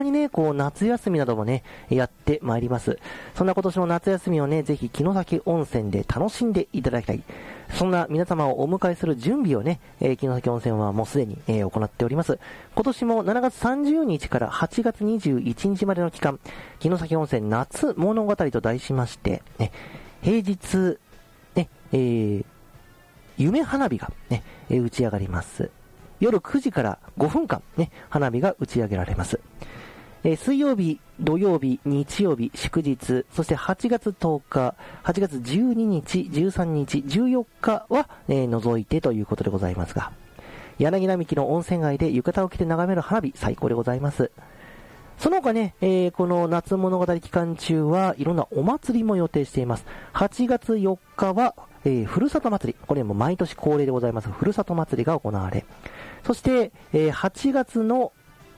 にね、こう夏休みなどもね、やってまいります。そんな今年の夏休みをね、ぜひ城崎温泉で楽しんでいただきたい。そんな皆様をお迎えする準備をね、城崎温泉はもうすでに、行っております。今年も7月30日から8月21日までの期間、城崎温泉夏物語と題しまして、ね、平日、ね、夢花火がね、打ち上がります。夜9時から5分間ね、花火が打ち上げられます。水曜日、土曜日、日曜日、祝日、そして8月10日、8月12日、13日、14日は、除いてということでございますが、柳並木の温泉街で浴衣を着て眺める花火、最高でございます。その他ね、この夏物語期間中はいろんなお祭りも予定しています。8月4日は、ふるさと祭り。これも毎年恒例でございます。ふるさと祭りが行われ。そして、8月の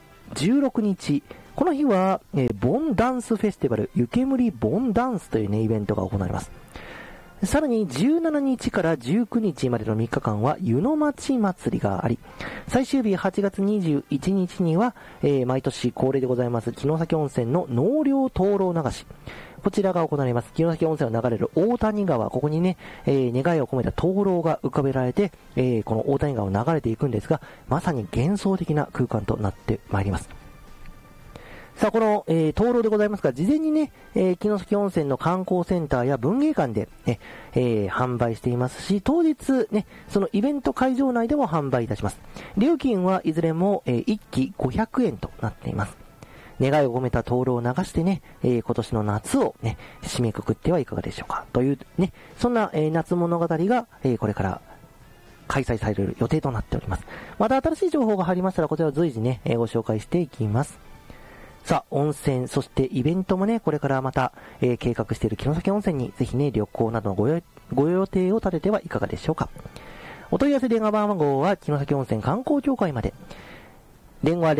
16日、この日は、ボンダンスフェスティバル、湯煙ボンダンスというね、イベントが行われます。さらに17日から19日までの3日間は湯の町祭りがあり、最終日8月21日には、毎年恒例でございます城崎温泉の納涼灯籠流し、こちらが行われます。城崎温泉を流れる大谷川、ここにね、願いを込めた灯籠が浮かべられて、この大谷川を流れていくんですが、まさに幻想的な空間となってまいります。さあ、この、灯籠でございますが、事前にね、城崎温泉の観光センターや文芸館で、ね、販売していますし、当日ね、そのイベント会場内でも販売いたします。料金はいずれも、1機500円となっています。願いを込めた灯籠を流してね、今年の夏をね、締めくくってはいかがでしょうか。というね、そんな、夏物語が、これから開催される予定となっております。また新しい情報が入りましたら、こちらを随時ね、ご紹介していきます。さあ、温泉、そしてイベントもね、これからまた、計画している城崎温泉にぜひね、旅行などのご予定を立ててはいかがでしょうか。お問い合わせ電話番号は城崎温泉観光協会まで。電話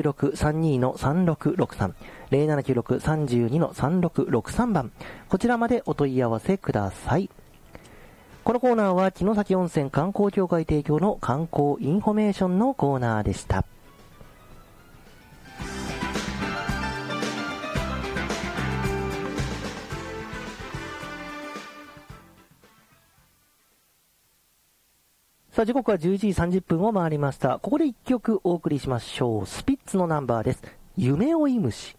0796-32-3663 0796-32-3663 番、こちらまでお問い合わせください。このコーナーは城崎温泉観光協会提供の観光インフォメーションのコーナーでした。さあ、時刻は11時30分を回りました。ここで一曲お送りしましょう。スピッツのナンバーです。夢追い虫。